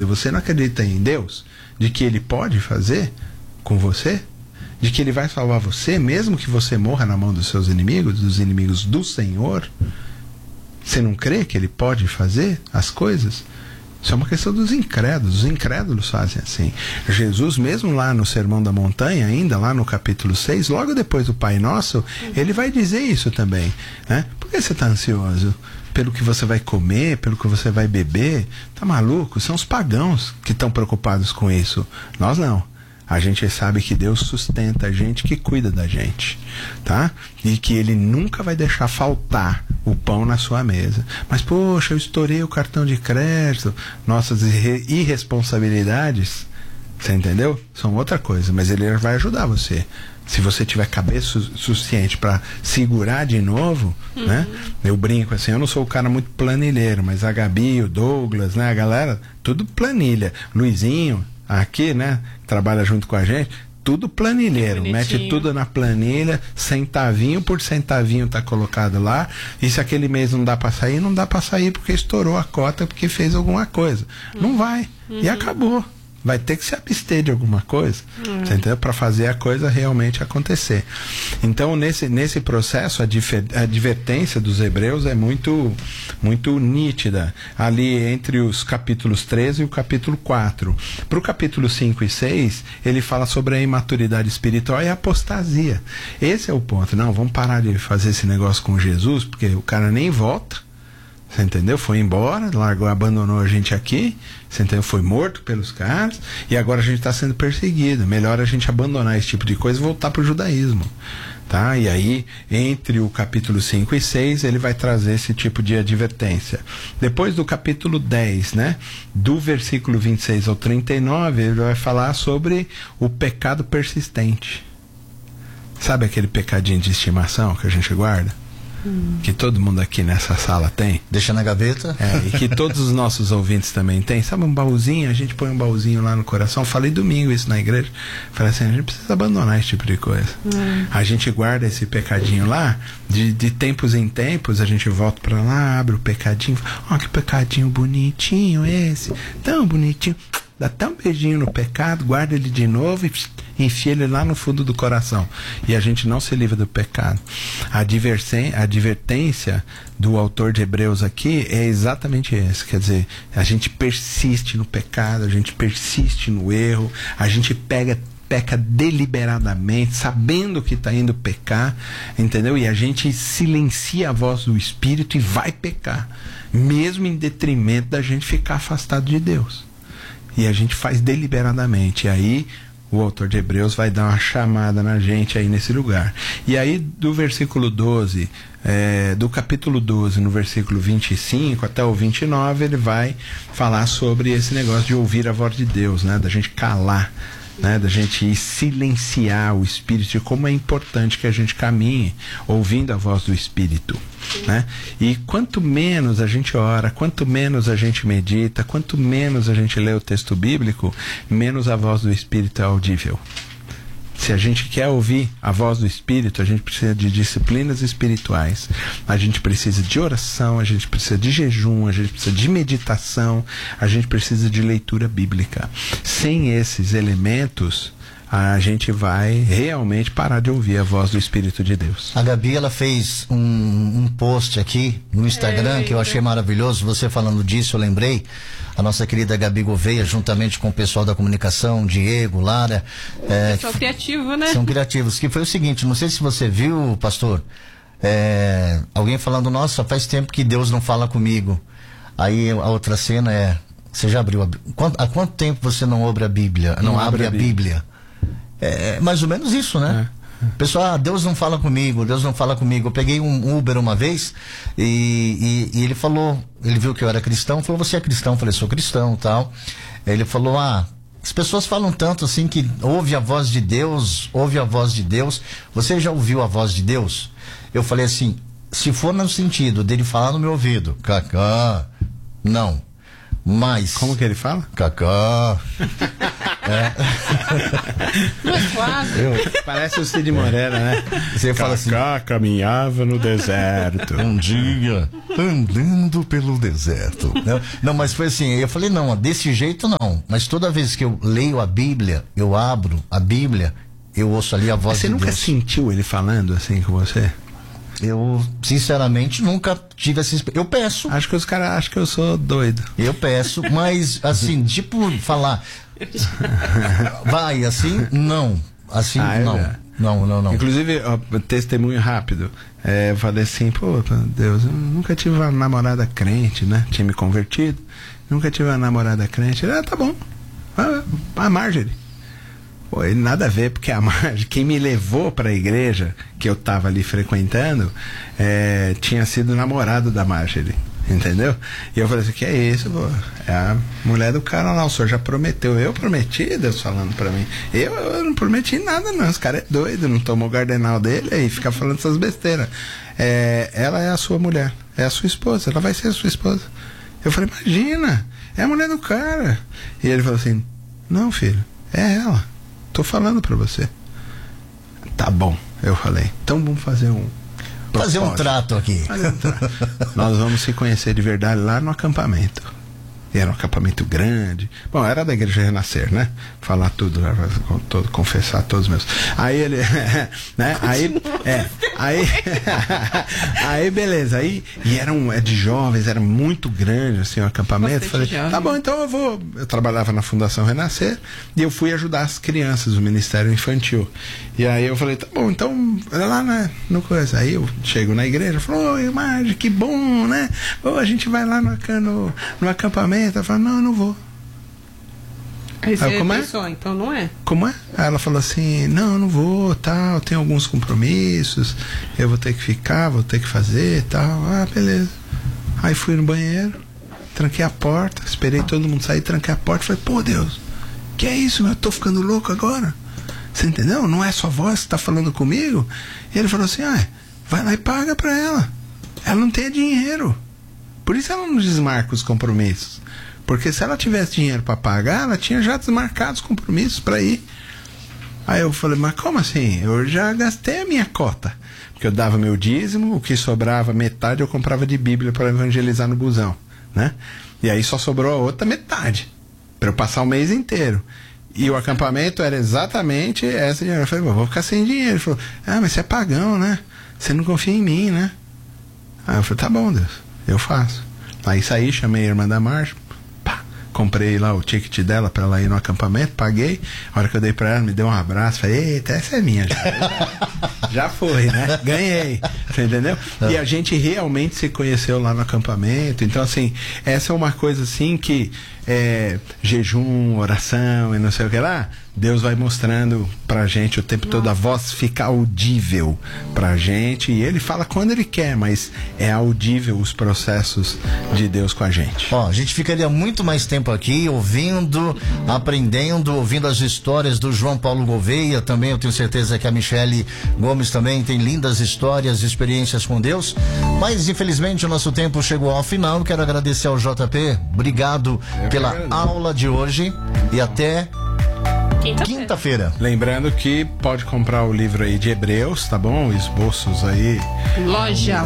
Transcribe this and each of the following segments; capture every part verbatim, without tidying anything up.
Você não acredita em Deus? De que Ele pode fazer com você? De que Ele vai salvar você, mesmo que você morra na mão dos seus inimigos, dos inimigos do Senhor? Você não crê que Ele pode fazer as coisas? Isso é uma questão dos incrédulos. Os incrédulos fazem assim. Jesus, mesmo lá no Sermão da Montanha, ainda lá no capítulo seis, logo depois do Pai Nosso, ele vai dizer isso também, né? Por que você está ansioso? Pelo que você vai comer, pelo que você vai beber? Tá maluco? São os pagãos que estão preocupados com isso. Nós não. A gente sabe que Deus sustenta a gente, que cuida da gente, tá? E que Ele nunca vai deixar faltar o pão na sua mesa. Mas, poxa, eu estourei o cartão de crédito. Nossas irre- irresponsabilidades, você entendeu? São outra coisa, mas Ele vai ajudar você. Se você tiver cabeça su- suficiente para segurar de novo, uhum. né? Eu brinco assim, eu não sou o cara muito planilheiro, mas a Gabi, o Douglas, né? A galera, tudo planilha. Luizinho, aqui, né? Trabalha junto com a gente, tudo planilheiro, mete tudo na planilha, centavinho por centavinho tá colocado lá, e se aquele mês não dá para sair, não dá para sair porque estourou a cota, porque fez alguma coisa. Uhum. Não vai. Uhum. E acabou. Vai ter que se abster de alguma coisa, uhum. entendeu? Para fazer a coisa realmente acontecer. Então, nesse, nesse processo, a, difer, a advertência dos hebreus é muito, muito nítida. Ali entre os capítulos treze e o capítulo quatro. Para o capítulo cinco e seis, ele fala sobre a imaturidade espiritual e a apostasia. Esse é o ponto. Não, vamos parar de fazer esse negócio com Jesus, porque o cara nem volta. Você entendeu? Foi embora, largou, abandonou a gente aqui, você entendeu? Foi morto pelos caras, e agora a gente está sendo perseguido. Melhor a gente abandonar esse tipo de coisa e voltar para o judaísmo, tá? E aí, entre o capítulo cinco e seis, ele vai trazer esse tipo de advertência. Depois do capítulo dez, né? Do versículo vinte e seis ao trinta e nove, ele vai falar sobre o pecado persistente. Sabe aquele pecadinho de estimação que a gente guarda? Hum. Que todo mundo aqui nessa sala tem. Deixa na gaveta. É, e que todos os nossos ouvintes também têm. Sabe um baúzinho? A gente põe um baúzinho lá no coração. Falei domingo isso na igreja. Falei assim, a gente precisa abandonar esse tipo de coisa. Hum. A gente guarda esse pecadinho lá. De, de tempos em tempos a gente volta pra lá, abre o pecadinho. Ó, oh, que pecadinho bonitinho esse. Tão bonitinho. Dá até um beijinho no pecado, guarda ele de novo e enfia ele lá no fundo do coração. E a gente não se livra do pecado. A, a advertência do autor de Hebreus aqui é exatamente essa. Quer dizer, a gente persiste no pecado, a gente persiste no erro, a gente pega peca deliberadamente, sabendo que está indo pecar, entendeu? E a gente silencia a voz do Espírito e vai pecar, mesmo em detrimento da gente ficar afastado de Deus. E a gente faz deliberadamente. E aí o autor de Hebreus vai dar uma chamada na gente aí nesse lugar. E aí do versículo doze, é, do capítulo doze, no versículo vinte e cinco até o vinte e nove, ele vai falar sobre esse negócio de ouvir a voz de Deus, né? Da gente calar, né, da gente silenciar o Espírito, e como é importante que a gente caminhe ouvindo a voz do Espírito, né? E quanto menos a gente ora, quanto menos a gente medita, quanto menos a gente lê o texto bíblico, menos a voz do Espírito é audível. Se a gente quer ouvir a voz do Espírito, a gente precisa de disciplinas espirituais, a gente precisa de oração, a gente precisa de jejum, a gente precisa de meditação, a gente precisa de leitura bíblica. Sem esses elementos, a gente vai realmente parar de ouvir a voz do Espírito de Deus. A Gabi, ela fez um, um post aqui no Instagram, que eu achei maravilhoso. Você falando disso, eu lembrei. A nossa querida Gabi Gouveia, juntamente com o pessoal da comunicação, Diego, Lara. É, pessoal criativo, né? São criativos. Que foi o seguinte, não sei se você viu, pastor, é, alguém falando, nossa, faz tempo que Deus não fala comigo. Aí a outra cena é, você já abriu a Bíblia? Há quanto tempo você não abre a Bíblia? Não, não abre a Bíblia? Bíblia? É mais ou menos isso, né? É. Pessoal, ah, Deus não fala comigo, Deus não fala comigo. Eu peguei um Uber uma vez e, e, e ele falou, ele viu que eu era cristão, falou, você é cristão? Eu falei, sou cristão e tal. Ele falou, ah, as pessoas falam tanto assim que ouve a voz de Deus, ouve a voz de Deus. Você já ouviu a voz de Deus? Eu falei assim, se for no sentido dele falar no meu ouvido, Cacá, não. Mas... Como que ele fala? Cacá. É. Não é suave? Parece o Cid Moreira, né? Você fala assim: Cacá caminhava no deserto. um dia andando pelo deserto. Não, não, mas foi assim, eu falei, não, desse jeito não. Mas toda vez que eu leio a Bíblia, eu abro a Bíblia, eu ouço ali a voz Você de nunca Deus. sentiu ele falando assim com você? Eu, sinceramente, nunca tive essa experiência. Eu peço, Acho que os caras acham que eu sou doido. eu peço, mas assim, tipo, falar vai, assim, não. Assim, Ah, é não. verdade. Não, não, não. Inclusive, ó, testemunho rápido. É, eu falei assim, pô, Deus, eu nunca tive uma namorada crente, né? Tinha me convertido. Nunca tive uma namorada crente. Ele, ah, tá bom. Ah, a Marjorie. Pô, ele nada a ver, porque a Marjorie, quem me levou para a igreja que eu tava ali frequentando, é, tinha sido namorado da Marjorie, entendeu? E eu falei assim, que é isso, pô? É a mulher do cara lá, o senhor já prometeu. Eu prometi, Deus falando para mim. Eu, eu não prometi nada não, esse cara é doido, não tomou o gardenal dele e fica falando essas besteiras. É, ela é a sua mulher, é a sua esposa, ela vai ser a sua esposa. Eu falei, imagina, é a mulher do cara. E ele falou assim, não, filho, é ela. Tô falando pra você. Tá bom, eu falei. Então vamos fazer um Fazer um propósito. trato aqui. Fazer um trato. Nós vamos se conhecer de verdade lá no acampamento. E era um acampamento grande. Bom, era da igreja Renascer, né? Falar tudo, né? Todo, confessar todos meus. Aí ele, né? Aí, é, aí, aí beleza. Aí, e era um, é de jovens, era muito grande, assim, o acampamento. Bastante Falei, jovem. tá bom, então eu vou. Eu trabalhava na Fundação Renascer e eu fui ajudar as crianças, o Ministério Infantil. E aí eu falei, tá bom, então, lá né, no coisa. Aí eu chego na igreja, falo, oi, Marge, que bom, né? Ô, a gente vai lá no, no, no acampamento. Ela falou, não, eu não vou. Aí você Ah, como é? pensou, então não é? Como é? Aí ela falou assim, não, eu não vou, tal, tenho alguns compromissos, eu vou ter que ficar, vou ter que fazer, tal. Ah, beleza. Aí fui no banheiro, tranquei a porta, esperei todo mundo sair, tranquei a porta, falei, pô, Deus, que é isso, meu? Eu tô ficando louco agora. Você entendeu? Não é sua voz que tá falando comigo? E ele falou assim, ah, vai lá e paga pra ela. Ela não tem dinheiro. Por isso ela não desmarca os compromissos. Porque se ela tivesse dinheiro para pagar, ela tinha já desmarcado os compromissos para ir. Aí eu falei, mas como assim? Eu já gastei a minha cota. Porque eu dava meu dízimo, o que sobrava metade eu comprava de Bíblia para evangelizar no busão, né? E aí só sobrou a outra metade para eu passar o mês inteiro. E o acampamento era exatamente essa dinheiro. Eu falei, vou ficar sem dinheiro. Ele falou, ah, mas você é pagão, né? Você não confia em mim, né? Aí eu falei, tá bom, Deus, eu faço. Aí saí, chamei a irmã da Marcha, pá, comprei lá o ticket dela pra ela ir no acampamento, paguei. A hora que eu dei pra ela, me deu um abraço, falei, eita, essa é minha já. Já foi, né? Ganhei. Você entendeu? E a gente realmente se conheceu lá no acampamento. Então, assim, essa é uma coisa assim que é, jejum, oração e não sei o que lá, Deus vai mostrando pra gente o tempo Nossa. todo, a voz fica audível pra gente, e ele fala quando ele quer, mas é audível os processos de Deus com a gente. Ó, a gente ficaria muito mais tempo aqui ouvindo, aprendendo, ouvindo as histórias do João Paulo Gouveia. Também eu tenho certeza que a Michele Gomes também tem lindas histórias, experiências com Deus, mas infelizmente o nosso tempo chegou ao final. Quero agradecer ao J P, obrigado pela aula de hoje e até quinta-feira. Lembrando que pode comprar o livro aí de Hebreus, tá bom? Esboços aí loja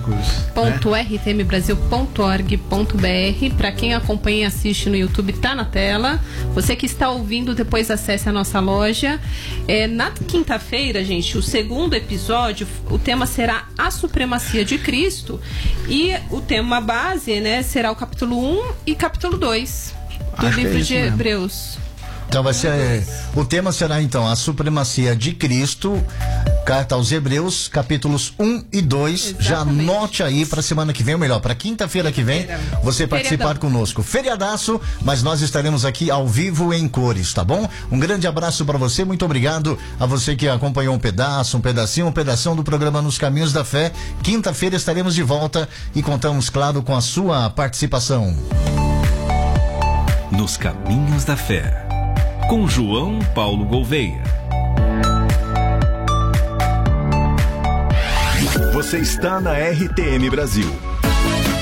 ponto r t m brasil ponto org ponto b r. Para quem acompanha e assiste no YouTube, tá na tela. Você que está ouvindo, depois acesse a nossa loja. É, na quinta-feira, gente, o segundo episódio, o tema será a supremacia de Cristo, e o tema base, né, será o capítulo um e capítulo dois do Acho livro é de mesmo. Hebreus. Então vai ser, é, o tema será então a supremacia de Cristo, carta aos Hebreus, capítulos um e dois. Já anote aí para semana que vem, ou melhor, para quinta-feira que vem, você participar Feriadão. conosco. Feriadaço, mas nós estaremos aqui ao vivo em cores, tá bom? Um grande abraço para você, muito obrigado a você que acompanhou um pedaço, um pedacinho, um pedação do programa Nos Caminhos da Fé. Quinta-feira estaremos de volta e contamos, claro, com a sua participação. Nos Caminhos da Fé, com João Paulo Gouveia. Você está na R T M Brasil.